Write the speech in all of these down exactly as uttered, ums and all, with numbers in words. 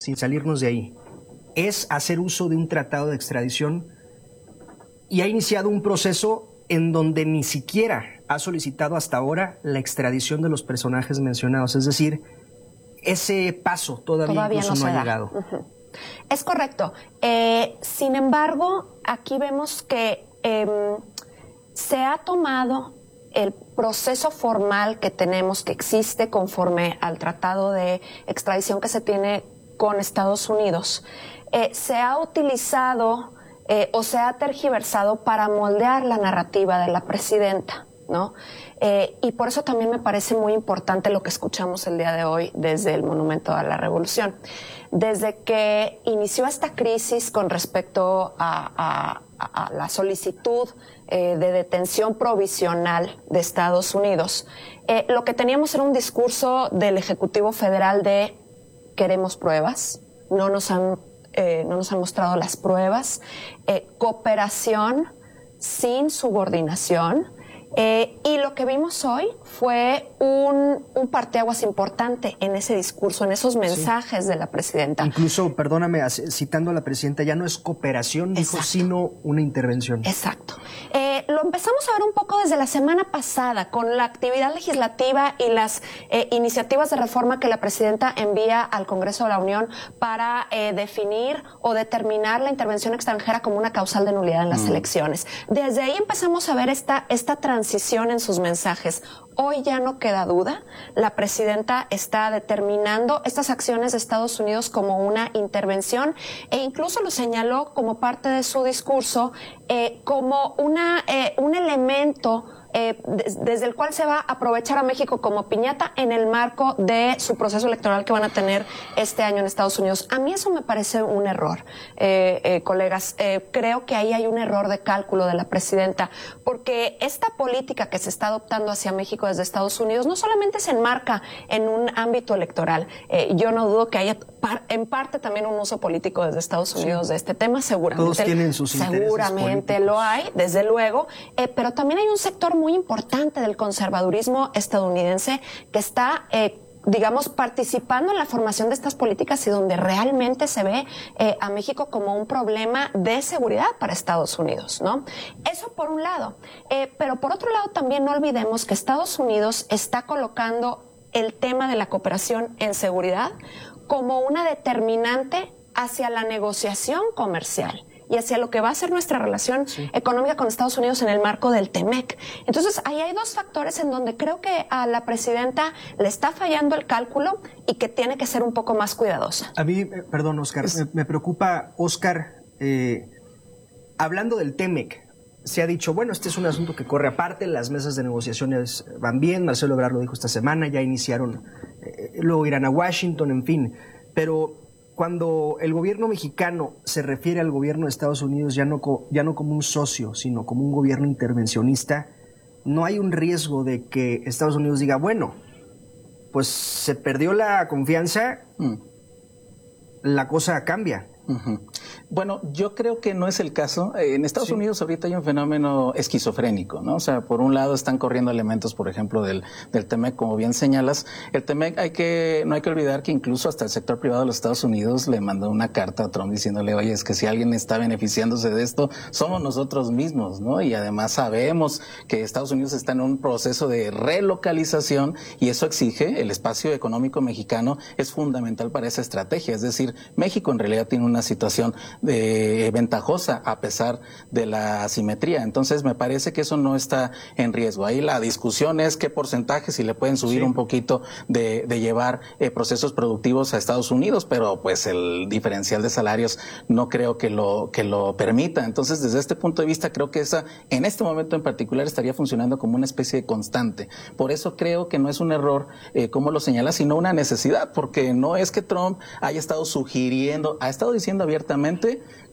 sin salirnos de ahí, es hacer uso de un tratado de extradición y ha iniciado un proceso en donde ni siquiera ha solicitado hasta ahora la extradición de los personajes mencionados. Es decir, ese paso todavía, todavía incluso no, no ha da. llegado. Uh-huh. Es correcto. Eh, sin embargo, aquí vemos que eh, se ha tomado el proceso formal que tenemos, que existe conforme al tratado de extradición que se tiene con Estados Unidos, eh, se ha utilizado eh, o se ha tergiversado para moldear la narrativa de la presidenta, ¿no? Eh, y por eso también me parece muy importante lo que escuchamos el día de hoy desde el Monumento a la Revolución. Desde que inició esta crisis con respecto a, a, a la solicitud eh, de detención provisional de Estados Unidos, eh, lo que teníamos era un discurso del Ejecutivo Federal de queremos pruebas, no nos han, eh, no nos han mostrado las pruebas, eh, cooperación sin subordinación. Eh, y lo que vimos hoy fue un, un parteaguas importante en ese discurso, en esos mensajes sí. de la presidenta. Incluso, perdóname, citando a la presidenta, ya no es cooperación, dijo, Exacto. sino una intervención. Exacto. Eh, lo empezamos a ver un poco desde la semana pasada con la actividad legislativa y las eh, iniciativas de reforma que la presidenta envía al Congreso de la Unión para eh, definir o determinar la intervención extranjera como una causal de nulidad en las mm. elecciones. Desde ahí empezamos a ver esta, esta transición en sus mensajes. Hoy ya no queda duda, la presidenta está determinando estas acciones de Estados Unidos como una intervención e incluso lo señaló como parte de su discurso eh, como una eh, un elemento Eh, des, desde el cual se va a aprovechar a México como piñata en el marco de su proceso electoral que van a tener este año en Estados Unidos. A mí eso me parece un error, eh, eh, colegas. Eh, creo que ahí hay un error de cálculo de la presidenta, porque esta política que se está adoptando hacia México desde Estados Unidos no solamente se enmarca en un ámbito electoral. Eh, yo no dudo que haya par, en parte también un uso político desde Estados Unidos sí. de este tema, seguramente. Todos tienen sus intereses Seguramente políticos. Lo hay, desde luego, eh, pero también hay un sector muy importante del conservadurismo estadounidense que está, eh, digamos, participando en la formación de estas políticas y donde realmente se ve eh, a México como un problema de seguridad para Estados Unidos, ¿no? Eso por un lado. Eh, pero por otro lado también no olvidemos que Estados Unidos está colocando el tema de la cooperación en seguridad como una determinante hacia la negociación comercial y hacia lo que va a ser nuestra relación sí. económica con Estados Unidos en el marco del TEMEC. Entonces, ahí hay dos factores en donde creo que a la presidenta le está fallando el cálculo y que tiene que ser un poco más cuidadosa. A mí, eh, perdón, Oscar, es... me, me preocupa, Oscar, eh, hablando del TEMEC, se ha dicho, bueno, este es un asunto que corre aparte, las mesas de negociaciones van bien, Marcelo Ebrard lo dijo esta semana, ya iniciaron, eh, luego irán a Washington, en fin, pero cuando el gobierno mexicano se refiere al gobierno de Estados Unidos ya no, co, ya no como un socio, sino como un gobierno intervencionista, no hay un riesgo de que Estados Unidos diga, bueno, pues se perdió la confianza, mm. la cosa cambia. Uh-huh. Bueno, yo creo que no es el caso. En Estados sí. Unidos ahorita hay un fenómeno esquizofrénico, ¿no? O sea, por un lado están corriendo elementos, por ejemplo, del, del TEMEC, como bien señalas. El TEMEC hay que, no hay que olvidar que incluso hasta el sector privado de los Estados Unidos le mandó una carta a Trump diciéndole, oye, es que si alguien está beneficiándose de esto, somos nosotros mismos, ¿no? Y además sabemos que Estados Unidos está en un proceso de relocalización y eso exige, el espacio económico mexicano es fundamental para esa estrategia. Es decir, México en realidad tiene una situación de, ventajosa a pesar de la asimetría. Entonces me parece que eso no está en riesgo. Ahí la discusión es qué porcentaje, si le pueden subir sí. un poquito de, de llevar eh, procesos productivos a Estados Unidos, pero pues el diferencial de salarios no creo que lo, que lo permita. Entonces desde este punto de vista creo que esa en este momento en particular estaría funcionando como una especie de constante. Por eso creo que no es un error, eh, como lo señala, sino una necesidad, porque no es que Trump haya estado sugiriendo, ha estado diciendo abiertamente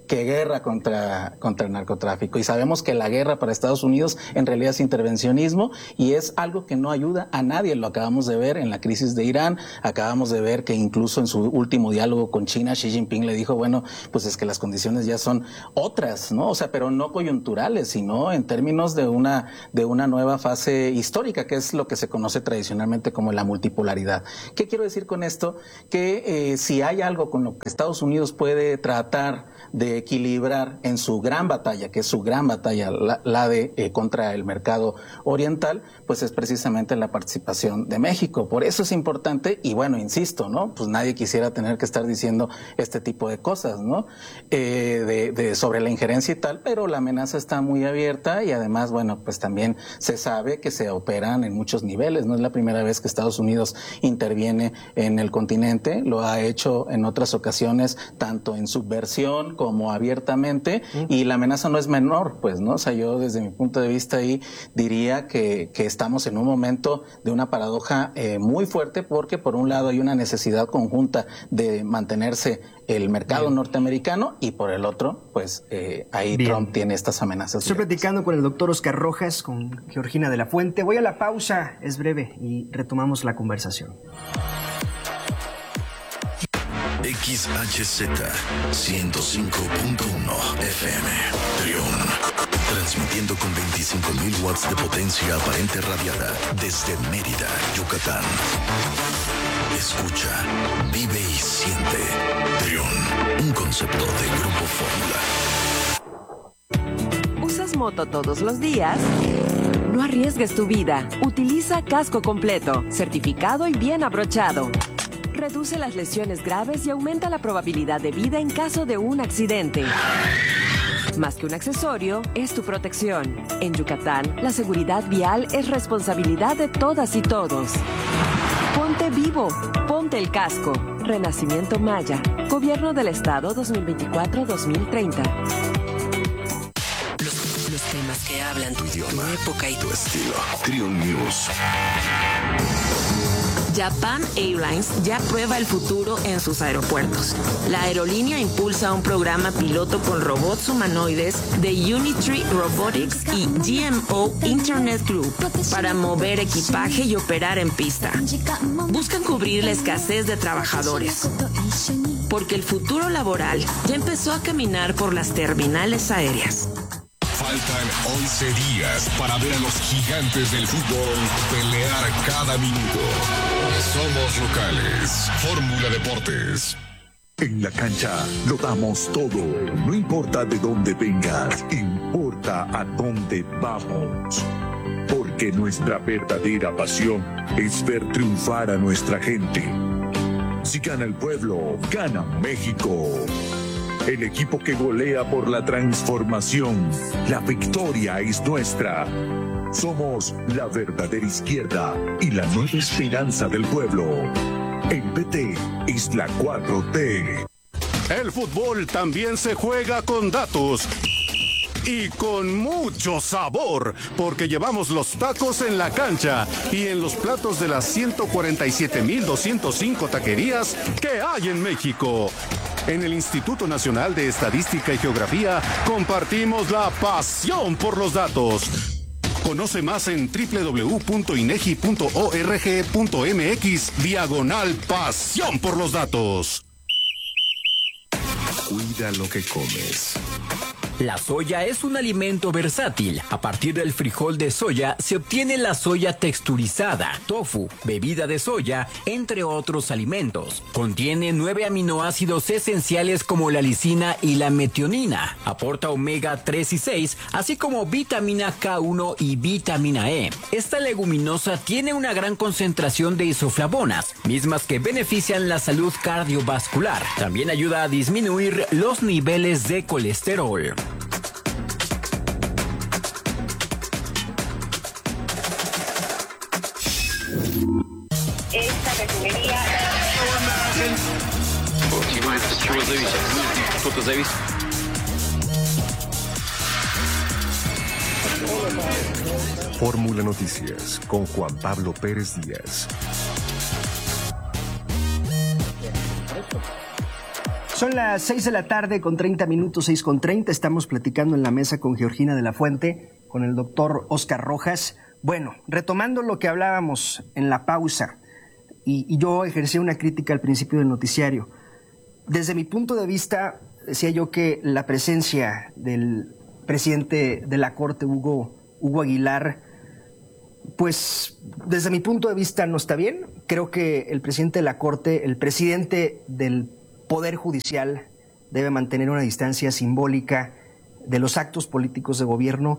que guerra contra, contra el narcotráfico. Y sabemos que la guerra para Estados Unidos en realidad es intervencionismo y es algo que no ayuda a nadie. Lo acabamos de ver en la crisis de Irán, acabamos de ver que incluso en su último diálogo con China, Xi Jinping le dijo, bueno, pues es que las condiciones ya son otras, ¿no? O sea, pero no coyunturales, sino en términos de una, de una nueva fase histórica, que es lo que se conoce tradicionalmente como la multipolaridad. ¿Qué quiero decir con esto? Que eh, si hay algo con lo que Estados Unidos puede tratar de equilibrar en su gran batalla, que es su gran batalla, la, la de eh, contra el mercado oriental, pues es precisamente la participación de México. Por eso es importante, y bueno, insisto, ¿no? Pues nadie quisiera tener que estar diciendo este tipo de cosas, ¿no? Eh, de, de, sobre la injerencia y tal, pero la amenaza está muy abierta y además, bueno, pues también se sabe que se operan en muchos niveles. No es la primera vez que Estados Unidos interviene en el continente, lo ha hecho en otras ocasiones, tanto en subversión como abiertamente, y la amenaza no es menor, pues, ¿no? O sea, yo desde mi punto de vista ahí diría que, que estamos en un momento de una paradoja eh, muy fuerte, porque por un lado hay una necesidad conjunta de mantenerse el mercado Bien. norteamericano y por el otro, pues eh, ahí Bien. Trump tiene estas amenazas. Estoy directas. platicando con el doctor Oscar Rojas, con Georgina de la Fuente. Voy a la pausa, es breve, y retomamos la conversación. X H Z ciento cinco punto uno F M Trión, transmitiendo con veinticinco mil watts de potencia aparente radiada desde Mérida, Yucatán. Escucha, vive y siente. Trión, un concepto de Grupo Fórmula. ¿Usas moto todos los días? No arriesgues tu vida. Utiliza casco completo, certificado y bien abrochado. Reduce las lesiones graves y aumenta la probabilidad de vida en caso de un accidente. Más que un accesorio, es tu protección. En Yucatán, la seguridad vial es responsabilidad de todas y todos. Ponte vivo, ponte el casco. Renacimiento Maya. Gobierno del Estado dos mil veinticuatro a dos mil treinta. Los, los temas que hablan tu idioma, tu época y tu estilo. Trión News. Japan Airlines ya prueba el futuro en sus aeropuertos. La aerolínea impulsa un programa piloto con robots humanoides de Unitree Robotics y G M O Internet Group para mover equipaje y operar en pista. Buscan cubrir la escasez de trabajadores, porque el futuro laboral ya empezó a caminar por las terminales aéreas. Faltan once días para ver a los gigantes del fútbol pelear cada minuto. Somos locales. Fórmula Deportes. En la cancha lo damos todo. No importa de dónde vengas, importa a dónde vamos. Porque nuestra verdadera pasión es ver triunfar a nuestra gente. Si gana el pueblo, gana México. El equipo que golea por la transformación. La victoria es nuestra. Somos la verdadera izquierda y la nueva esperanza del pueblo. En P T es la cuatro T. El fútbol también se juega con datos. Y con mucho sabor, porque llevamos los tacos en la cancha y en los platos de las ciento cuarenta y siete mil doscientos cinco taquerías que hay en México. En el Instituto Nacional de Estadística y Geografía compartimos la pasión por los datos. Conoce más en doble u doble u doble u punto inegi punto org punto mx diagonal pasión por los datos. Cuida lo que comes. La soya es un alimento versátil. A partir del frijol de soya se obtiene la soya texturizada, tofu, bebida de soya, entre otros alimentos. Contiene nueve aminoácidos esenciales como la lisina y la metionina. Aporta omega tres y seis, así como vitamina K uno y vitamina E. Esta leguminosa tiene una gran concentración de isoflavonas, mismas que benefician la salud cardiovascular. También ayuda a disminuir los niveles de colesterol. Esta refinería... Fórmula Noticias con Juan Pablo Pérez Díaz. Son las seis de la tarde con treinta minutos, seis con treinta. Estamos platicando en la mesa con Georgina de la Fuente, con el doctor Óscar Rojas. Bueno, retomando lo que hablábamos en la pausa, y, y yo ejercí una crítica al principio del noticiario. Desde mi punto de vista, decía yo que la presencia del presidente de la Corte, Hugo, Hugo Aguilar, pues desde mi punto de vista no está bien. Creo que el presidente de la Corte, el presidente del Poder Judicial, debe mantener una distancia simbólica de los actos políticos de gobierno,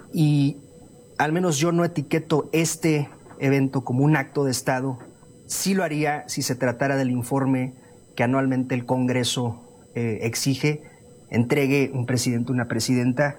y al menos yo no etiqueto este evento como un acto de Estado. Sí lo haría si se tratara del informe que anualmente el Congreso eh, exige, entregue un presidente o una presidenta.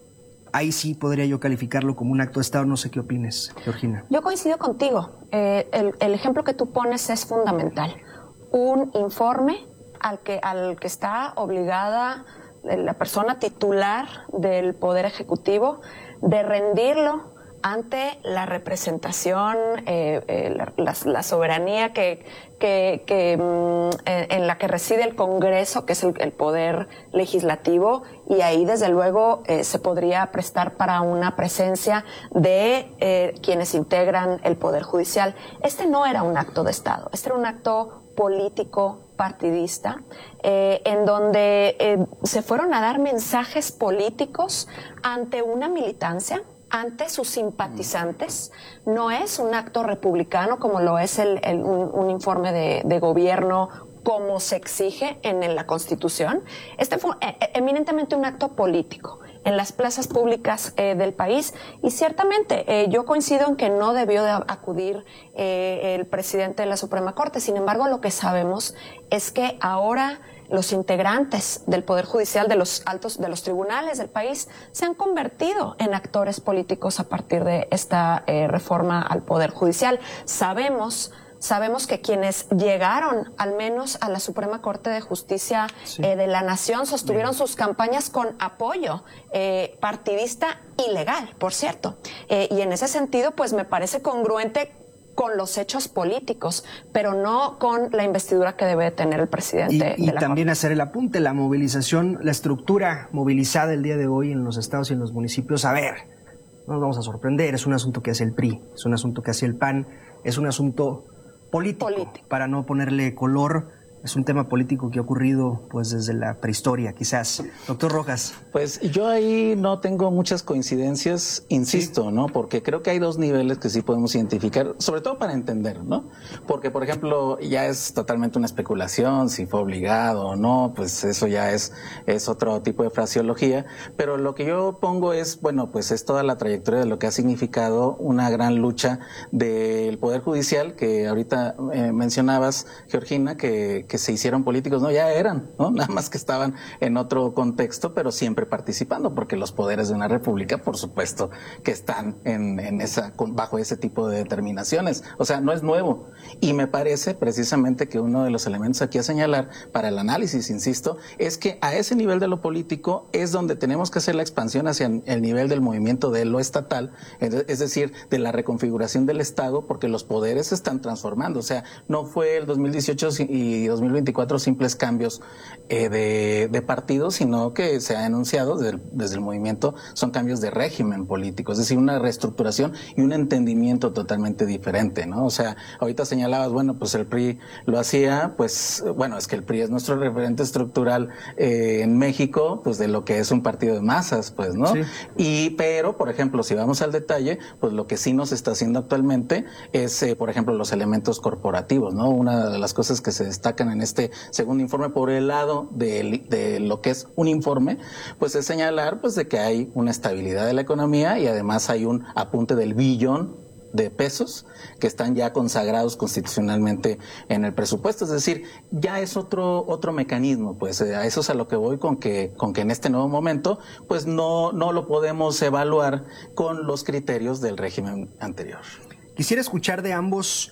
Ahí sí podría yo calificarlo como un acto de Estado. No sé qué opines, Georgina. Yo coincido contigo. Eh, el, el ejemplo que tú pones es fundamental. Un informe al que, al que está obligada la persona titular del Poder Ejecutivo de rendirlo ante la representación, eh, eh, la, la, la soberanía que, que, que mm, en la que reside el Congreso, que es el, el poder legislativo, y ahí desde luego eh, se podría prestar para una presencia de eh, quienes integran el Poder Judicial. Este no era un acto de Estado, este era un acto político partidista, eh, en donde eh, se fueron a dar mensajes políticos ante una militancia, ante sus simpatizantes. No es un acto republicano como lo es el, el, un, un informe de, de gobierno como se exige en, en la Constitución. Este fue eh, eminentemente un acto político en las plazas públicas eh, del país, y ciertamente eh, yo coincido en que no debió de acudir eh, el presidente de la Suprema Corte. Sin embargo, lo que sabemos es que ahora los integrantes del Poder Judicial, de los altos, de los tribunales del país, se han convertido en actores políticos a partir de esta eh, reforma al Poder Judicial. Sabemos Sabemos que quienes llegaron al menos a la Suprema Corte de Justicia sí. eh, de la Nación sostuvieron Bien. sus campañas con apoyo eh, partidista ilegal, por cierto. Eh, y en ese sentido, pues me parece congruente con los hechos políticos, pero no con la investidura que debe tener el presidente. Y, y de la también Corte. Hacer el apunte, la movilización, la estructura movilizada el día de hoy en los estados y en los municipios. A ver, no nos vamos a sorprender, es un asunto que hace el P R I, es un asunto que hace el P A N, es un asunto Político, político, para no ponerle color. Es un tema político que ha ocurrido pues desde la prehistoria, quizás. Doctor Rojas. Pues yo ahí no tengo muchas coincidencias, insisto, sí. ¿no? Porque creo que hay dos niveles que sí podemos identificar, sobre todo para entender, ¿no? Porque, por ejemplo, ya es totalmente una especulación, si fue obligado o no, pues eso ya es, es otro tipo de fraseología. Pero lo que yo pongo es, bueno, pues es toda la trayectoria de lo que ha significado una gran lucha del Poder Judicial, que ahorita eh, mencionabas, Georgina, que, que se hicieron políticos, no, ya eran, ¿no? Nada más que estaban en otro contexto, pero siempre participando, porque los poderes de una república, por supuesto, que están en, en esa, bajo ese tipo de determinaciones. O sea, no es nuevo. Y me parece precisamente que uno de los elementos aquí a señalar para el análisis, insisto, es que a ese nivel de lo político es donde tenemos que hacer la expansión hacia el nivel del movimiento de lo estatal, es decir, de la reconfiguración del Estado, porque los poderes se están transformando. O sea, no fue el dos mil dieciocho y dos mil veinticuatro simples cambios eh, de, de partido, sino que se ha enunciado desde el, desde el movimiento, son cambios de régimen político, es decir, una reestructuración y un entendimiento totalmente diferente, ¿no? O sea, ahorita señalabas, bueno, pues el P R I lo hacía, pues, bueno, es que el P R I es nuestro referente estructural eh, en México, pues de lo que es un partido de masas, pues, ¿no? Sí. Y, pero, por ejemplo, si vamos al detalle, pues lo que sí nos está haciendo actualmente es, eh, por ejemplo, los elementos corporativos, ¿no? Una de las cosas que se destacan en este segundo informe por el lado de, de lo que es un informe, pues es señalar pues de que hay una estabilidad de la economía y además hay un apunte del billón de pesos que están ya consagrados constitucionalmente en el presupuesto, es decir, ya es otro otro mecanismo, pues a eso es a lo que voy con que con que en este nuevo momento pues no no lo podemos evaluar con los criterios del régimen anterior. Quisiera escuchar de ambos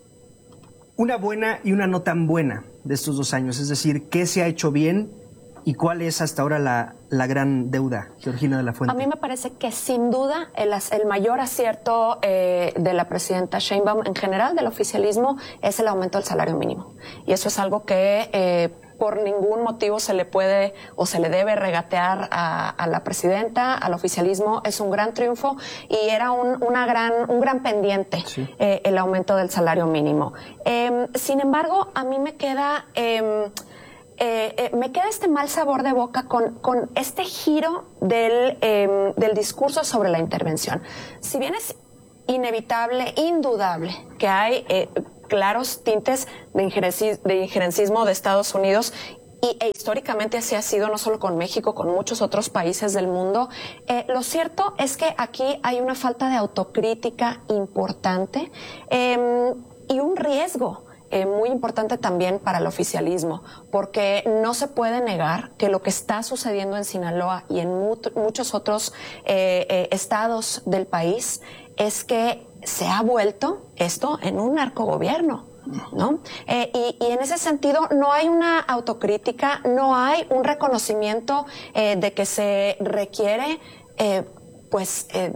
una buena y una no tan buena de estos dos años, es decir, ¿qué se ha hecho bien y cuál es hasta ahora la, la gran deuda? Georgina de la Fuente. A mí me parece que sin duda el, el mayor acierto eh, de la presidenta Sheinbaum en general del oficialismo es el aumento del salario mínimo. Y eso es algo que eh, por ningún motivo se le puede o se le debe regatear a, a la presidenta, al oficialismo. Es un gran triunfo y era un, una gran, un gran pendiente, sí. eh, el aumento del salario mínimo. Eh, sin embargo, a mí me queda... Eh, Eh, eh, me queda este mal sabor de boca con, con este giro del, eh, del discurso sobre la intervención. Si bien es inevitable, indudable, que hay eh, claros tintes de, injerenci- de injerencismo de Estados Unidos, y e históricamente así ha sido no solo con México, con muchos otros países del mundo, eh, lo cierto es que aquí hay una falta de autocrítica importante eh, y un riesgo Eh, muy importante también para el oficialismo, porque no se puede negar que lo que está sucediendo en Sinaloa y en mu- muchos otros eh, eh, estados del país es que se ha vuelto esto en un narcogobierno, ¿no? Eh, y, y en ese sentido no hay una autocrítica, no hay un reconocimiento eh, de que se requiere, eh, pues, eh,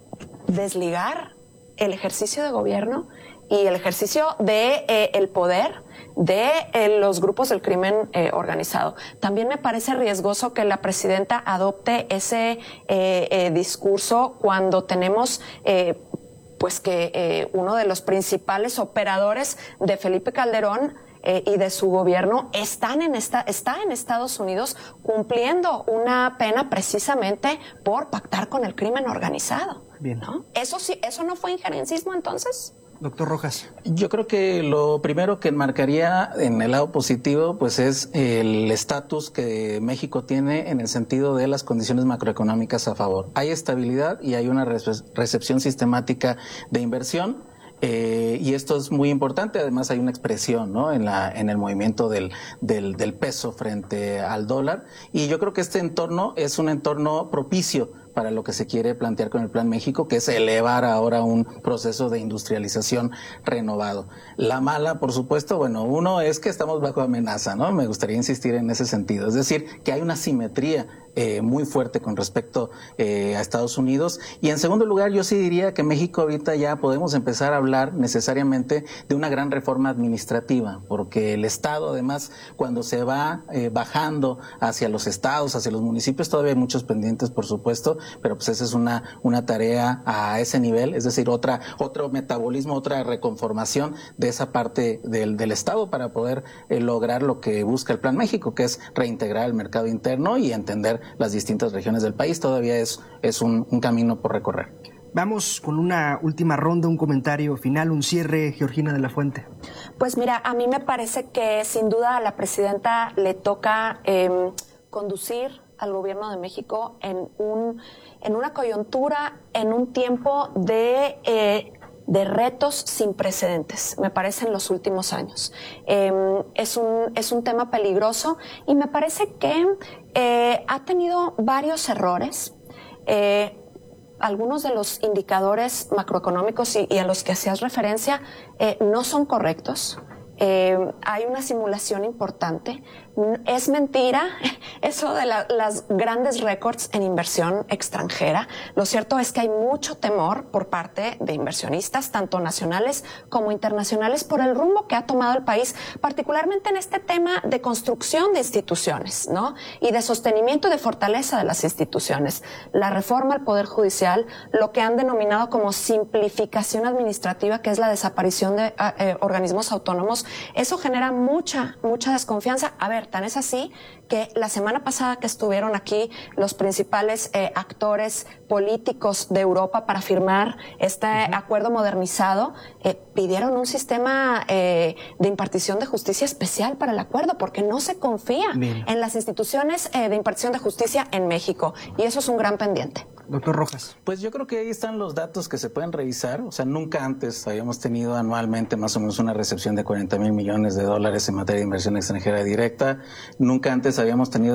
desligar el ejercicio de gobierno y el ejercicio de eh, el poder de eh, los grupos del crimen eh, organizado. También me parece riesgoso que la presidenta adopte ese eh, eh, discurso cuando tenemos eh, pues que eh, uno de los principales operadores de Felipe Calderón eh, y de su gobierno están en esta, está en Estados Unidos cumpliendo una pena precisamente por pactar con el crimen organizado. Bien. ¿No? Eso sí, ¿eso no fue injerencismo entonces? Doctor Rojas. Yo creo que lo primero que enmarcaría en el lado positivo pues es el estatus que México tiene en el sentido de las condiciones macroeconómicas a favor. Hay estabilidad y hay una recepción sistemática de inversión. Eh, y esto es muy importante, además hay una expresión, ¿no?, en la en el movimiento del, del, del peso frente al dólar, y yo creo que este entorno es un entorno propicio para lo que se quiere plantear con el Plan México, que es elevar ahora un proceso de industrialización renovado. La mala, por supuesto, bueno, uno es que estamos bajo amenaza, ¿no? Me gustaría insistir en ese sentido, es decir, que hay una simetría eh, muy fuerte con respecto eh, a Estados Unidos, y en segundo lugar yo sí diría que México ahorita ya podemos empezar a hablar necesariamente de una gran reforma administrativa, porque el Estado además cuando se va eh, bajando hacia los estados, hacia los municipios, todavía hay muchos pendientes, por supuesto, pero pues esa es una una tarea a ese nivel, es decir, otra otro metabolismo, otra reconformación de esa parte del, del Estado para poder eh, lograr lo que busca el Plan México, que es reintegrar el mercado interno y entender las distintas regiones del país. Todavía es, es un, un camino por recorrer. Vamos con una última ronda, un comentario final, un cierre, Georgina de la Fuente. Pues mira, a mí me parece que sin duda a la presidenta le toca eh, conducir al gobierno de México en un en una coyuntura, en un tiempo de eh, de retos sin precedentes, me parece, en los últimos años. Eh, es un es un tema peligroso y me parece que eh, ha tenido varios errores. Eh, algunos de los indicadores macroeconómicos y, y a los que hacías referencia eh, no son correctos. Eh, hay una simulación importante. Es mentira eso de la, las grandes récords en inversión extranjera. Lo cierto es que hay mucho temor por parte de inversionistas, tanto nacionales como internacionales, por el rumbo que ha tomado el país, particularmente en este tema de construcción de instituciones, ¿no? Y de sostenimiento y de fortaleza de las instituciones. La reforma al Poder Judicial, lo que han denominado como simplificación administrativa, que es la desaparición de eh, organismos autónomos, eso genera mucha, mucha desconfianza. A ver, tan es así que la semana pasada que estuvieron aquí los principales eh, actores políticos de Europa para firmar este uh-huh. acuerdo modernizado, eh, pidieron un sistema eh, de impartición de justicia especial para el acuerdo, porque no se confía Bien. en las instituciones eh, de impartición de justicia en México, y eso es un gran pendiente. Doctor Rojas. Pues yo creo que ahí están los datos que se pueden revisar. O sea, nunca antes habíamos tenido anualmente más o menos una recepción de cuarenta mil millones de dólares en materia de inversión extranjera directa. Nunca antes habíamos tenido de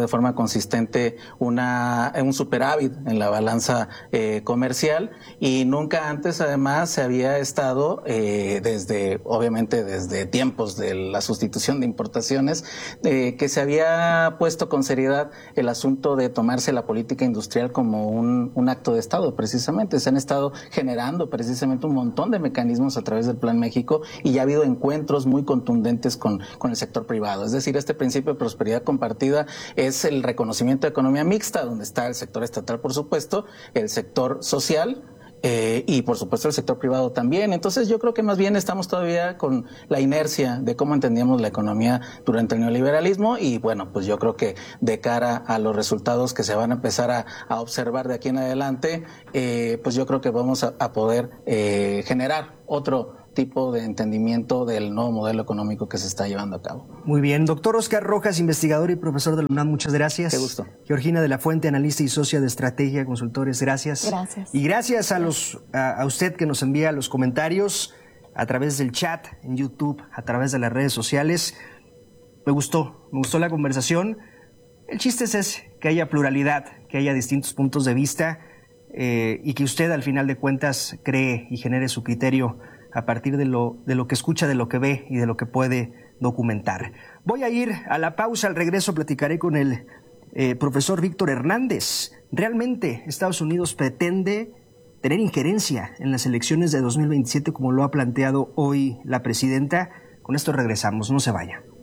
de forma consistente una, un superávit en la balanza eh, comercial, y nunca antes además se había estado eh, desde, obviamente desde tiempos de la sustitución de importaciones, eh, que se había puesto con seriedad el asunto de tomarse la política industrial como un, un acto de Estado. Precisamente se han estado generando precisamente un montón de mecanismos a través del Plan México, y ya ha habido encuentros muy contundentes con, con el sector privado. Es decir, este principio de prosperidad compartida es el reconocimiento de economía mixta, donde está el sector estatal, por supuesto, el sector social, Eh, y por supuesto el sector privado también. Entonces yo creo que más bien estamos todavía con la inercia de cómo entendíamos la economía durante el neoliberalismo, y bueno, pues yo creo que de cara a los resultados que se van a empezar a, a observar de aquí en adelante, eh, pues yo creo que vamos a, a poder eh, generar otro tipo de entendimiento del nuevo modelo económico que se está llevando a cabo. Muy bien. Doctor Óscar Rojas, investigador y profesor de la UNAM, muchas gracias. Qué gusto. Georgina de la Fuente, analista y socia de Estrategia Consultores, gracias. Gracias. Y gracias a, los, a, a usted que nos envía los comentarios a través del chat en YouTube, a través de las redes sociales. Me gustó, me gustó la conversación. El chiste es ese, que haya pluralidad, que haya distintos puntos de vista, eh, y que usted al final de cuentas cree y genere su criterio a partir de lo, de lo que escucha, de lo que ve y de lo que puede documentar. Voy a ir a la pausa. Al regreso platicaré con el eh, profesor Víctor Hernández. ¿Realmente Estados Unidos pretende tener injerencia en las elecciones de dos mil veintisiete como lo ha planteado hoy la presidenta? Con esto regresamos, no se vaya.